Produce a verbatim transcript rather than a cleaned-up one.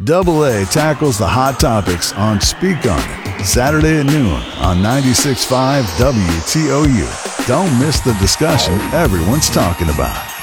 Double A tackles the hot topics on Speak On It, Saturday at noon on ninety-six point five W T O U. Don't miss the discussion everyone's talking about.